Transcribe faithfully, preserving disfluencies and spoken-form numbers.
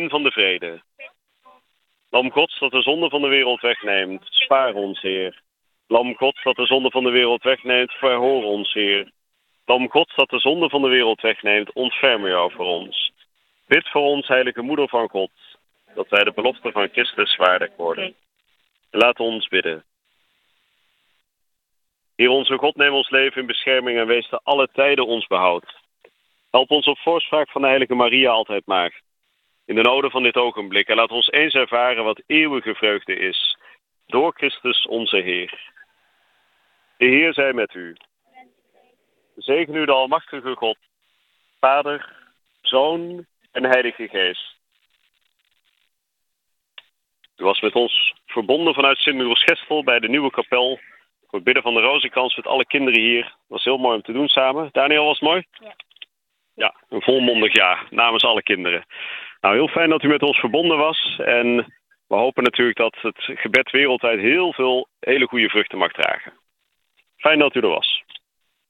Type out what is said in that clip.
koningin van de vrede. Lam Gods dat de zonde van de wereld wegneemt, spaar ons, Heer. Lam Gods dat de zonde van de wereld wegneemt, verhoor ons, Heer. Lam Gods dat de zonde van de wereld wegneemt, ontferm u over ons. Bid voor ons, heilige moeder van God, dat wij de belofte van Christus waardig worden. Laat ons bidden. Heer onze God, neem ons leven in bescherming en wees te alle tijden ons behoud. Help ons op voorspraak van de heilige Maria altijd maagd. In de noden van dit ogenblik en laat ons eens ervaren wat eeuwige vreugde is. Door Christus onze Heer. De Heer zij met u. Zegen u de almachtige God, Vader, Zoon en Heilige Geest. U was met ons verbonden vanuit Sint-Michielsgestel bij de nieuwe kapel. Voor het bidden van de rozenkrans met alle kinderen hier. Dat was heel mooi om te doen samen. Daniel, was het mooi? Ja. Ja, een volmondig ja, namens alle kinderen. Nou, heel fijn dat u met ons verbonden was. En we hopen natuurlijk dat het gebed wereldwijd heel veel hele goede vruchten mag dragen. Fijn dat u er was.